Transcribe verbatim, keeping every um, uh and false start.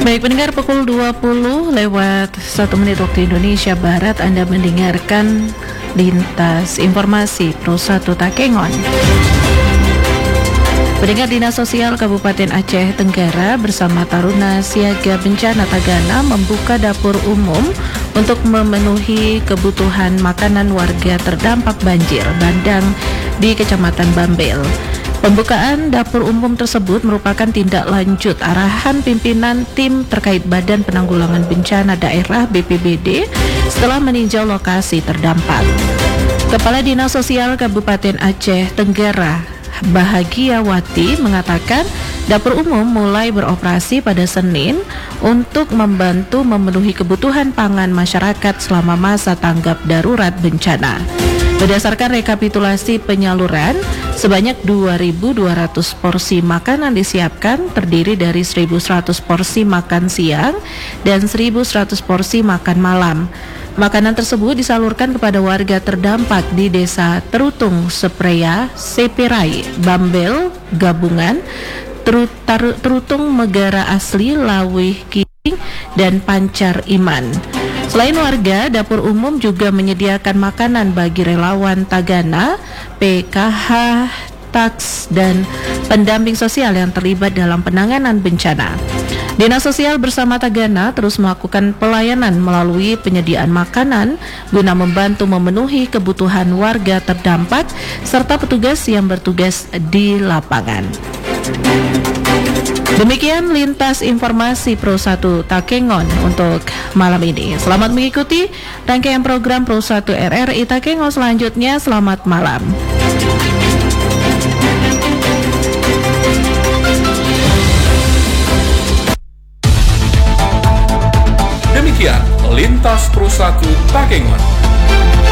Baik pendengar, pukul dua puluh lewat satu menit waktu Indonesia Barat, Anda mendengarkan Lintas Informasi Pro satu Takengon. Pendengar, Dinas Sosial Kabupaten Aceh Tenggara bersama Taruna Siaga Bencana Tagana membuka dapur umum untuk memenuhi kebutuhan makanan warga terdampak banjir bandang di Kecamatan Bambel. Pembukaan dapur umum tersebut merupakan tindak lanjut arahan pimpinan tim terkait Badan Penanggulangan Bencana Daerah B P B D setelah meninjau lokasi terdampak. Kepala Dinas Sosial Kabupaten Aceh Tenggara Bahagiawati mengatakan dapur umum mulai beroperasi pada Senin untuk membantu memenuhi kebutuhan pangan masyarakat selama masa tanggap darurat bencana. Berdasarkan rekapitulasi penyaluran, sebanyak dua ribu dua ratus porsi makanan disiapkan, terdiri dari seribu seratus porsi makan siang dan seribu seratus porsi makan malam. Makanan tersebut disalurkan kepada warga terdampak di Desa Terutung Sepreya, Sepirai, Bambel, Gabungan, Terutar, Terutung Megara Asli, Lawih Kiring, dan Pancar Iman. Selain warga, dapur umum juga menyediakan makanan bagi relawan Tagana, P K H, Taks, dan pendamping sosial yang terlibat dalam penanganan bencana. Dinas Sosial bersama Tagana terus melakukan pelayanan melalui penyediaan makanan guna membantu memenuhi kebutuhan warga terdampak serta petugas yang bertugas di lapangan. Demikian Lintas Informasi Pro satu Takengon untuk malam ini. Selamat mengikuti rangkaian program Pro satu R R I Takengon selanjutnya. Selamat malam. Demikian Lintas Pro satu Takengon.